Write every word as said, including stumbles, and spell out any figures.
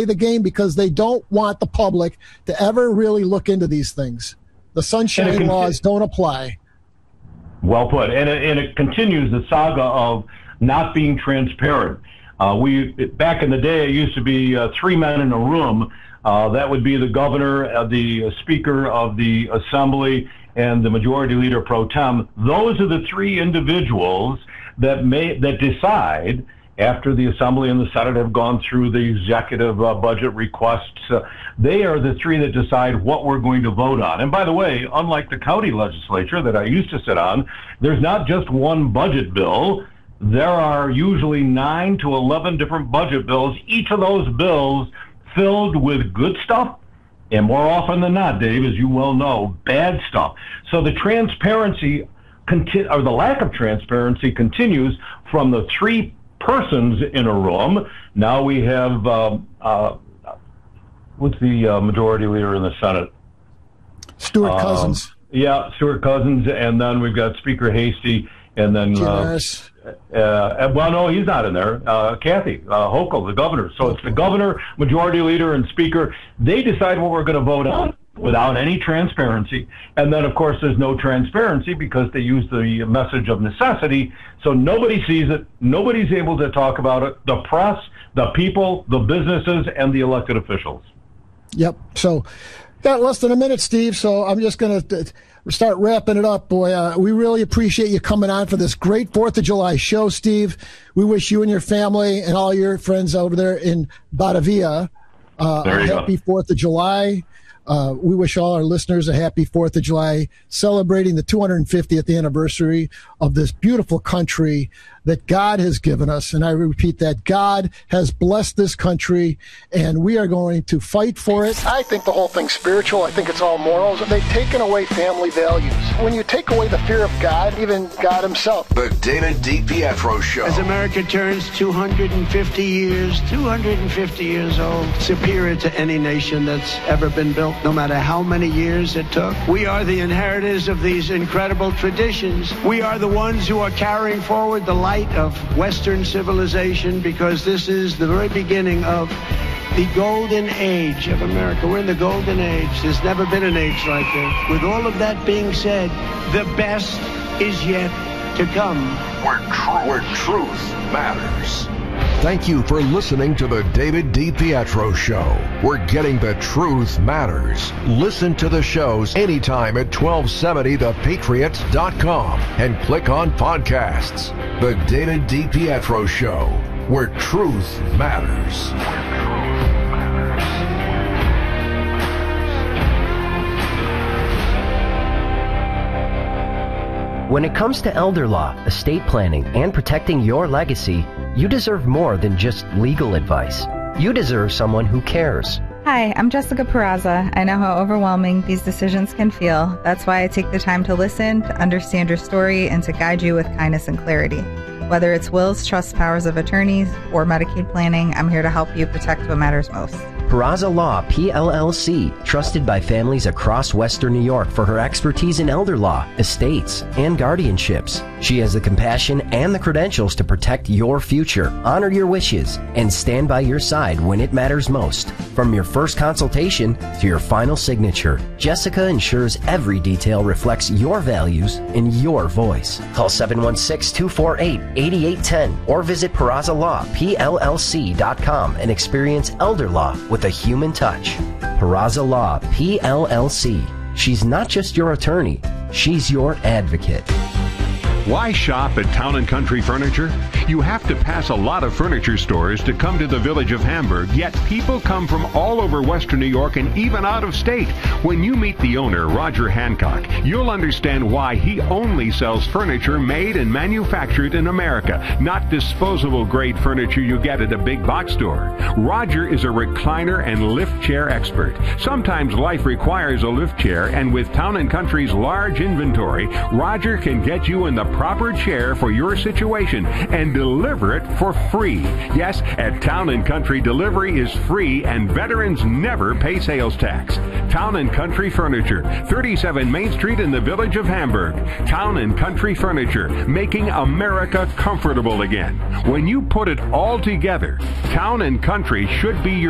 the game because they don't want the public to ever really look into these things. The sunshine conti- laws don't apply. Well put. And it, and it continues the saga of not being transparent. Uh, we back in the day, it used to be uh, three men in a room. Uh, that would be the governor, uh, the speaker of the assembly, and the majority leader pro tem. Those are the three individuals that may that decide, after the assembly and the Senate have gone through the executive uh, budget requests, uh, they are the three that decide what we're going to vote on. And by the way, unlike the county legislature that I used to sit on, there's not just one budget bill. There are usually nine to eleven different budget bills, each of those bills filled with good stuff, and more often than not, Dave, as you well know, bad stuff. So the transparency, conti- or the lack of transparency, continues from the three persons in a room. Now we have, uh, uh, what's the uh, majority leader in the Senate? Stuart Cousins. Um, yeah, Stuart Cousins, and then we've got Speaker Hasty, and then uh, uh, well, no, he's not in there. Uh, Kathy uh, Hochul, the governor. So it's the governor, majority leader, and speaker. They decide what we're going to vote on without any transparency. And then, of course, there's no transparency because they use the message of necessity. So nobody sees it. Nobody's able to talk about it. The press, the people, the businesses, and the elected officials. Yep. So got less than a minute, Steve. So I'm just going to start wrapping it up, boy. Uh, we really appreciate you coming on for this great fourth of July show, Steve. We wish you and your family and all your friends over there in Batavia uh, a happy fourth of July. Uh, we wish all our listeners a happy fourth of July, celebrating the two hundred fiftieth anniversary of this beautiful country that God has given us. And I repeat that God has blessed this country, and we are going to fight for it. I think the whole thing's spiritual. I think it's all morals. They've taken away family values. When you take away the fear of God, even God himself. The David DiPietro Show. As America turns two hundred fifty years, two hundred fifty years old, superior to any nation that's ever been built, no matter how many years it took. We are the inheritors of these incredible traditions. We are the ones who are carrying forward the light of Western civilization, because this is the very beginning of the golden age of America. We're in the golden age. There's never been an age like this. With all of that being said, the best is yet to come. Where, tr- where truth matters. Thank you for listening to the David DiPietro Show, where getting the truth matters. Listen to the shows anytime at twelve seventy the patriot dot com and click on podcasts. The David DiPietro Show, where truth matters. When it comes to elder law, estate planning, and protecting your legacy, you deserve more than just legal advice. You deserve someone who cares. Hi, I'm Jessica Peraza. I know how overwhelming these decisions can feel. That's why I take the time to listen, to understand your story, and to guide you with kindness and clarity. Whether it's wills, trusts, powers of attorneys, or Medicaid planning, I'm here to help you protect what matters most. Peraza Law, P L L C, trusted by families across Western New York for her expertise in elder law, estates, and guardianships. She has the compassion and the credentials to protect your future, honor your wishes, and stand by your side when it matters most. From your first consultation to your final signature, Jessica ensures every detail reflects your values and your voice. Call seven one six, two four eight, eight eight one zero or visit Peraza Law P L L C dot com and experience elder law with a human touch. Peraza Law P L L C. She's not just your attorney, she's your advocate. Why shop at Town and Country Furniture? You have to pass a lot of furniture stores to come to the village of Hamburg, yet people come from all over Western New York and even out of state. When you meet the owner, Roger Hancock, you'll understand why he only sells furniture made and manufactured in America, not disposable grade furniture you get at a big box store. Roger is a recliner and lift chair expert. Sometimes life requires a lift chair, and with Town and Country's large inventory, Roger can get you in the proper chair for your situation and deliver it for free. Yes, at Town and Country, delivery is free and veterans never pay sales tax. Town and Country Furniture, thirty-seven Main Street in the village of Hamburg. Town and Country Furniture, making America comfortable again. When you put it all together, Town and Country should be your